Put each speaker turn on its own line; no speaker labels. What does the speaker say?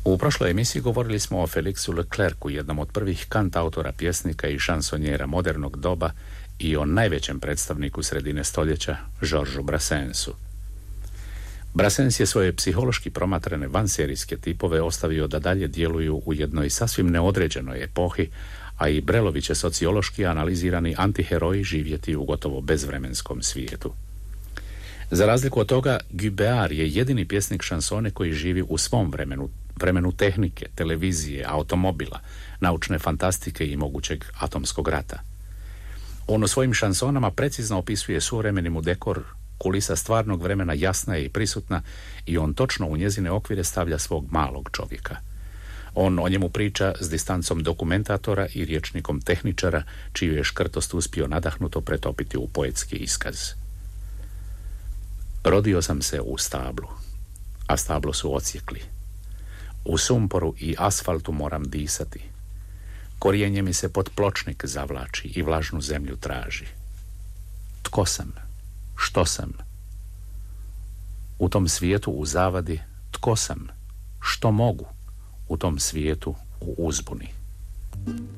U prošloj emisiji govorili smo o Felixu Leclercu, jednom od prvih kantautora, pjesnika i šansonjera modernog doba i o najvećem predstavniku sredine stoljeća, Georgesu Brassensu. Brassens je svoje psihološki promatrane vanserijske tipove ostavio da dalje djeluju u jednoj sasvim neodređenoj epohi, a i Brelovi će sociološki analizirani antiheroji živjeti u gotovo bezvremenskom svijetu. Za razliku od toga, Guy Béart je jedini pjesnik šansone koji živi u svom vremenu tehnike, televizije, automobila, naučne fantastike i mogućeg atomskog rata. On u svojim šansonama precizno opisuje suvremeni mu dekor, kulisa stvarnog vremena jasna je i prisutna i on točno u njezine okvire stavlja svog malog čovjeka. On o njemu priča s distancom dokumentatora i rječnikom tehničara, čiju je škrtost uspio nadahnuto pretopiti u poetski iskaz. Rodio sam se u stablu, a stablo su odsjekli. U sumporu i asfaltu moram disati. Korijenje mi se pod pločnik zavlači i vlažnu zemlju traži. Tko sam? Što sam? U tom svijetu u zavadi, tko sam? Što mogu? U tom svijetu u uzbuni.